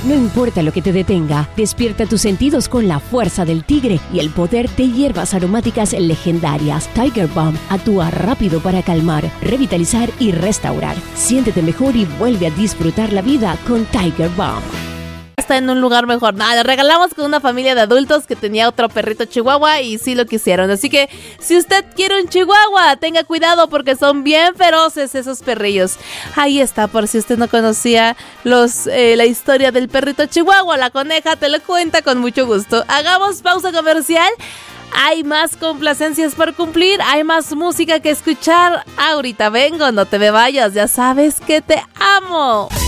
No importa lo que te detenga, despierta tus sentidos con la fuerza del tigre y el poder de hierbas aromáticas legendarias. Tiger Balm actúa rápido para calmar, revitalizar y restaurar. Siéntete mejor y vuelve a disfrutar la vida con Tiger Balm. Está en un lugar mejor. Nada, regalamos con una familia de adultos que tenía otro perrito chihuahua y sí lo quisieron. Así que si usted quiere un chihuahua, tenga cuidado porque son bien feroces esos perrillos. Ahí está, por si usted no conocía la historia del perrito chihuahua. La coneja te lo cuenta con mucho gusto. Hagamos pausa comercial. Hay más complacencias por cumplir, hay más música que escuchar. Ahorita vengo, no te me vayas, ya sabes que te amo.